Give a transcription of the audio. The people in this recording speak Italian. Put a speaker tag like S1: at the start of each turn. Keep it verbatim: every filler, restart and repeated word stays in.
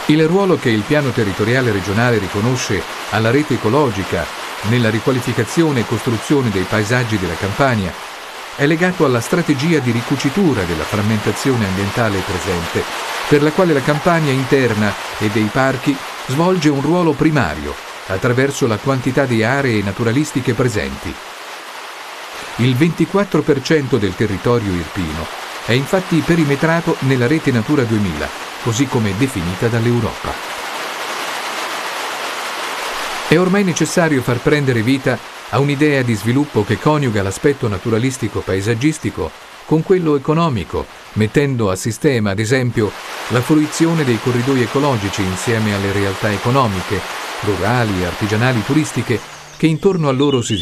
S1: Il ruolo che il piano territoriale regionale riconosce alla rete ecologica nella riqualificazione e costruzione dei paesaggi della Campania è legato alla strategia di ricucitura della frammentazione ambientale presente, per la quale la Campania interna e dei parchi svolge un ruolo primario attraverso la quantità di aree naturalistiche presenti. Il ventiquattro per cento del territorio irpino è infatti perimetrato nella rete Natura duemila, così come definita dall'Europa. È ormai necessario far prendere vita a un'idea di sviluppo che coniuga l'aspetto naturalistico-paesaggistico con quello economico, mettendo a sistema, ad esempio, la fruizione dei corridoi ecologici insieme alle realtà economiche, rurali, artigianali, turistiche, che intorno a loro si